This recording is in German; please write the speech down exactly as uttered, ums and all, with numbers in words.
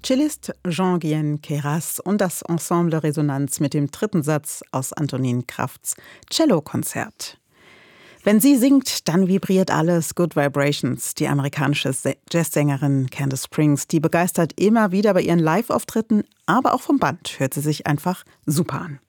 Cellist Jean-Guyen Queyras und das Ensemble Resonanz mit dem dritten Satz aus Antonin Krafts Cellokonzert. Wenn sie singt, dann vibriert alles. Good Vibrations. Die amerikanische Jazzsängerin Candace Springs, die begeistert immer wieder bei ihren Live-Auftritten, aber auch vom Band hört sie sich einfach super an.